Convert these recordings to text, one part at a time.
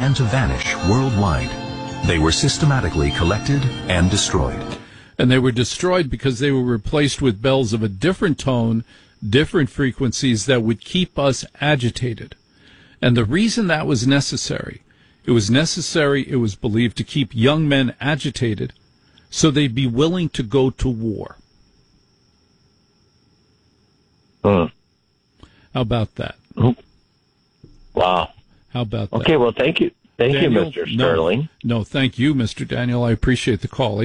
began to vanish worldwide. They were systematically collected and destroyed. And they were destroyed because they were replaced with bells of a different tone, different frequencies that would keep us agitated. And the reason that was necessary, it was believed, to keep young men agitated so they'd be willing to go to war. How about that? Wow. How about that? Okay, well, thank you. Thank Daniel, you, Mr. Sterling. No, thank you, Mr. Daniel. I appreciate the call.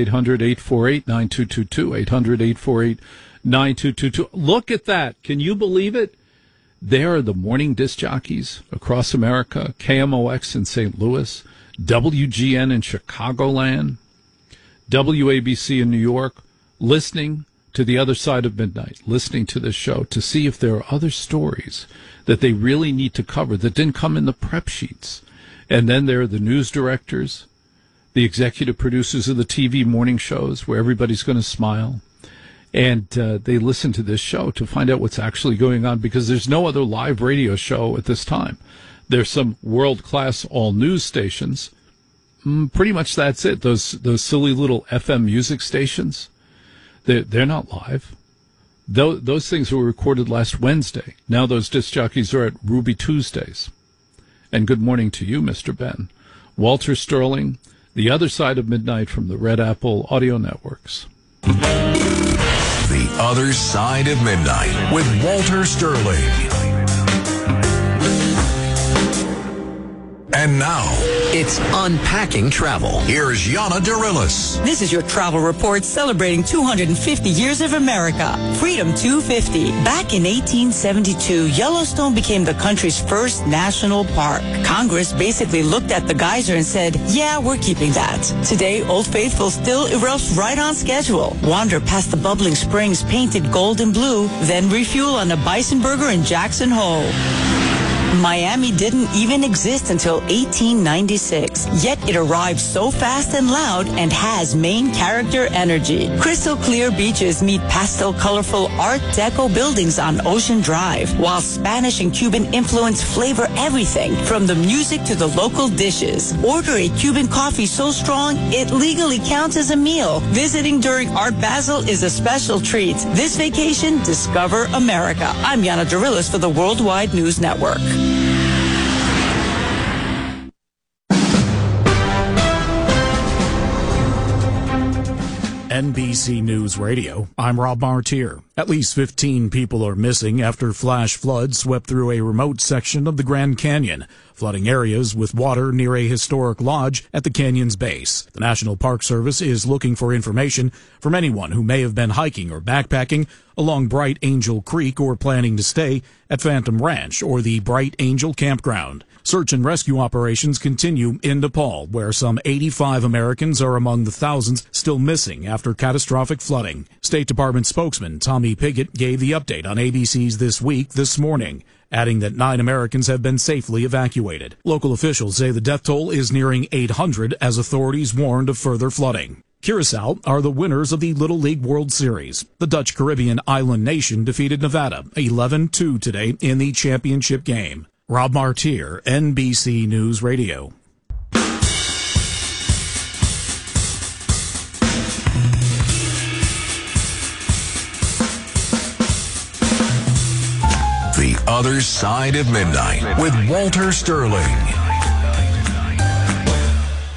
800-848-9222, 800-848-9222. Look at that. Can you believe it? There are the morning disc jockeys across America, KMOX in St. Louis, WGN in Chicagoland, WABC in New York, listening to The Other Side of Midnight, listening to this show to see if there are other stories that they really need to cover that didn't come in the prep sheets. And then there are the news directors, the executive producers of the TV morning shows where everybody's going to smile. And they listen to this show to find out what's actually going on, because there's no other live radio show at this time. There's some world-class all-news stations. Pretty much that's it. Those silly little FM music stations, they're not live. Those things were recorded last Wednesday. Now those disc jockeys are at Ruby Tuesdays. And good morning to you, Mr. Ben. Walter Sterling, The Other Side of Midnight from the Red Apple Audio Networks. The Other Side of Midnight with Walter Sterling. And now, it's Unpacking Travel. Here's Yana Dirilis. This is your travel report celebrating 250 years of America. Freedom 250. Back in 1872, Yellowstone became the country's first national park. Congress basically looked at the geyser and said, yeah, we're keeping that. Today, Old Faithful still erupts right on schedule. Wander past the bubbling springs painted gold and blue, then refuel on a bison burger in Jackson Hole. Miami didn't even exist until 1896, yet it arrived so fast and loud and has main character energy. Crystal clear beaches meet pastel colorful Art Deco buildings on Ocean Drive, while Spanish and Cuban influence flavor everything from the music to the local dishes. Order a Cuban coffee so strong it legally counts as a meal. Visiting during Art Basel is a special treat. This vacation, discover America. I'm Yana Dirilis for the Worldwide News Network. NBC News Radio, I'm Rob Martier. At least 15 people are missing after flash floods swept through a remote section of the Grand Canyon, flooding areas with water near a historic lodge at the canyon's base. The National Park Service is looking for information from anyone who may have been hiking or backpacking along Bright Angel Creek or planning to stay at Phantom Ranch or the Bright Angel Campground. Search and rescue operations continue in Nepal, where some 85 Americans are among the thousands still missing after catastrophic flooding. State Department spokesman Tommy Pigott gave the update on ABC's This Week this morning, adding that 9 Americans have been safely evacuated. Local officials say the death toll is nearing 800 as authorities warned of further flooding. Curacao are the winners of the Little League World Series. The Dutch Caribbean island nation defeated Nevada 11-2 today in the championship game. Rob Martier, NBC News Radio. The Other Side of Midnight with Walter Sterling.